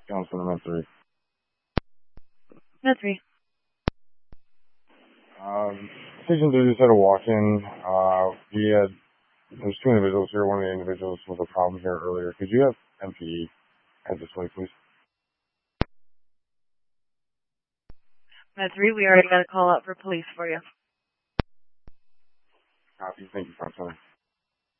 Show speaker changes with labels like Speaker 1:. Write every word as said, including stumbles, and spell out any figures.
Speaker 1: Councilman Amendment three.
Speaker 2: Amendment three.
Speaker 1: Um, Station three just had a walk-in. Uh, we had, there's two individuals here. One of the individuals was a problem here earlier. Could you have M P E head this way, please?
Speaker 2: Amendment three, we already got a call out for police for you.
Speaker 1: Copy. Thank you, Councilman.